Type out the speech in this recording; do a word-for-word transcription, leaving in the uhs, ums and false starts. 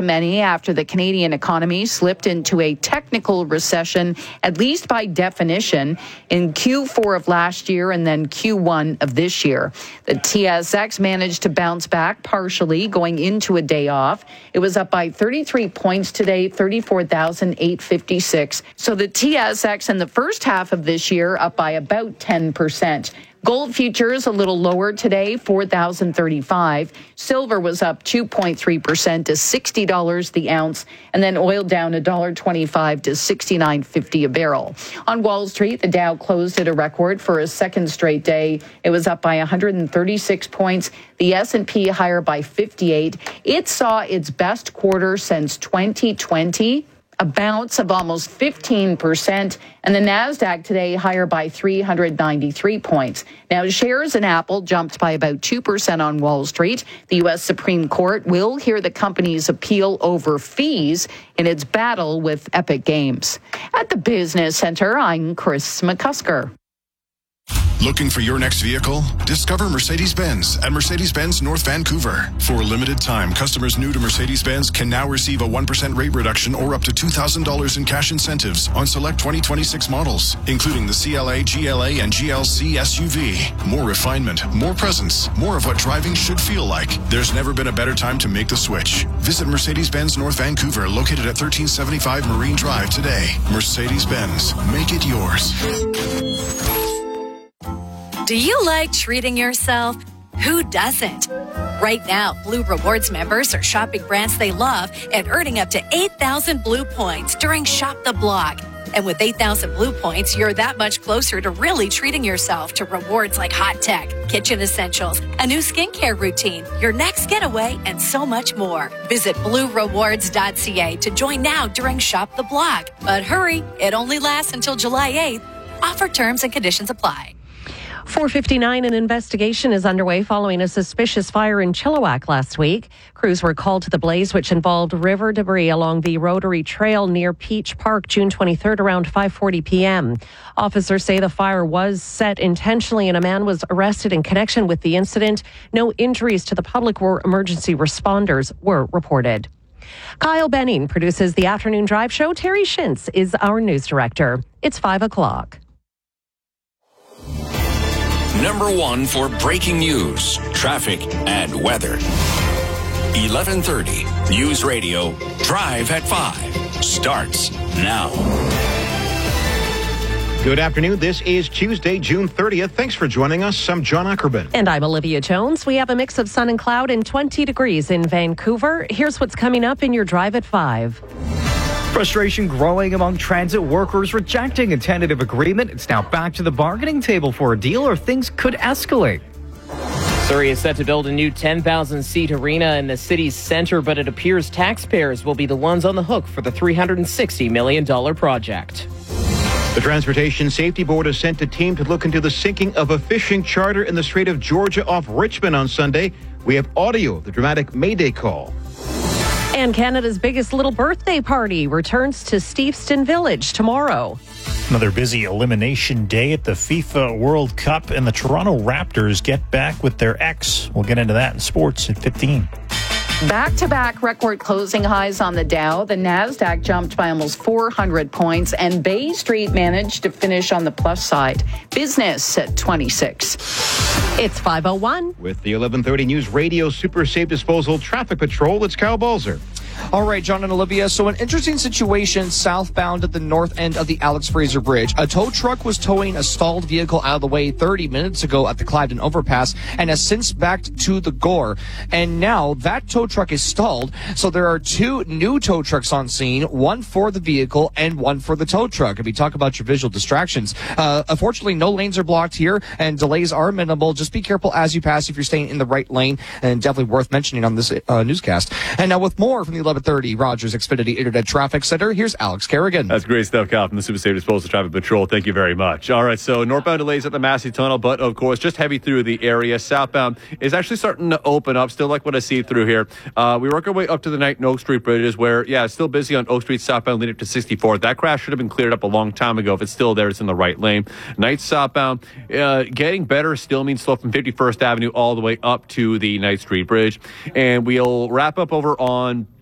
to many after the Canadian economy slipped into a technical recession, at least by definition, in Q four of last year and then Q one of this year. The T S X managed to bounce back partially going into a day off. It was up by thirty-three points today, thirty-four thousand eight hundred fifty-six. So the T S X in the first half of this year up by about ten percent. Gold futures a little lower today, four thousand thirty-five. Silver was up two point three percent to sixty dollars the ounce, and then oil down one dollar twenty-five to sixty-nine fifty a barrel. On Wall Street, the Dow closed at a record for a second straight day. It was up by one hundred thirty-six points. The S and P higher by fifty-eight. It saw its best quarter since twenty twenty. A bounce of almost fifteen percent, and the NASDAQ today higher by three hundred ninety-three points. Now, shares in Apple jumped by about two percent on Wall Street. The U S Supreme Court will hear the company's appeal over fees in its battle with Epic Games. At the Business Center, I'm Chris McCusker. Looking for your next vehicle? Discover Mercedes-Benz at Mercedes-Benz North Vancouver. For a limited time, customers new to Mercedes-Benz can now receive a one percent rate reduction or up to two thousand dollars in cash incentives on select twenty twenty-six models, including the C L A, G L A, and G L C S U V. More refinement, more presence, more of what driving should feel like. There's never been a better time to make the switch. Visit Mercedes-Benz North Vancouver, located at thirteen seventy-five Marine Drive today. Mercedes-Benz, make it yours. Do you like treating yourself? Who doesn't? Right now, Blue Rewards members are shopping brands they love and earning up to eight thousand Blue points during Shop the Block. And with eight thousand Blue points, you're that much closer to really treating yourself to rewards like hot tech, kitchen essentials, a new skincare routine, your next getaway, and so much more. Visit blue rewards dot c a to join now during Shop the Block. But hurry, it only lasts until July eighth. Offer terms and conditions apply. four fifty-nine, an investigation is underway following a suspicious fire in Chilliwack last week. Crews were called to the blaze, which involved river debris along the Rotary Trail near Peach Park, June twenty-third, around five forty p.m. Officers say the fire was set intentionally and a man was arrested in connection with the incident. No injuries to the public or emergency responders were reported. Kyle Benning produces the Afternoon Drive Show. Terry Shintz is our news director. It's five o'clock. Number one for breaking news, traffic, and weather. eleven thirty News Radio Drive at five starts now. Good afternoon. This is Tuesday, June thirtieth. Thanks for joining us. I'm John Ackerman. And I'm Olivia Jones. We have a mix of sun and cloud and twenty degrees in Vancouver. Here's what's coming up in your Drive at five. Frustration growing among transit workers rejecting a tentative agreement. It's now back to the bargaining table for a deal, or things could escalate. Surrey is set to build a new ten thousand seat arena in the city's center, but it appears taxpayers will be the ones on the hook for the three hundred sixty million dollars project. The Transportation Safety Board has sent a team to look into the sinking of a fishing charter in the Strait of Georgia off Richmond on Sunday. We have audio of the dramatic Mayday call. And Canada's biggest little birthday party returns to Steveston Village tomorrow. Another busy elimination day at the FIFA World Cup, and the Toronto Raptors get back with their ex. We'll get into that in sports at fifteen. Back-to-back record closing highs on the Dow. The NASDAQ jumped by almost four hundred points, and Bay Street managed to finish on the plus side. Business at twenty-six. It's five oh one. With the eleven thirty News Radio Super Safe Disposal Traffic Patrol, it's Kyle Balzer. All right, John and Olivia. So an interesting situation southbound at the north end of the Alex Fraser Bridge. A tow truck was towing a stalled vehicle out of the way thirty minutes ago at the Cliveden overpass and has since backed to the Gore. And now that tow truck is stalled. So there are two new tow trucks on scene, one for the vehicle and one for the tow truck. If we talk about your visual distractions, uh, unfortunately, no lanes are blocked here and delays are minimal. Just be careful as you pass if you're staying in the right lane, and definitely worth mentioning on this uh, newscast. And now with more from the eleven thirty Rogers Xfinity Internet Traffic Center, here's Alex Kerrigan. That's great stuff, Cal, from the Super Safe Disposal Traffic Patrol. Thank you very much. All right, so northbound delays at the Massey Tunnel, but of course, just heavy through the area. Southbound is actually starting to open up. Still like what I see through here. Uh, we work our way up to the Knight and Oak Street bridges, where, yeah, it's still busy on Oak Street southbound leading up to sixty-four. That crash should have been cleared up a long time ago. If it's still there, it's in the right lane. Knight southbound, uh, getting better still means slow from fifty-first Avenue all the way up to the Knight Street Bridge. And we'll wrap up over on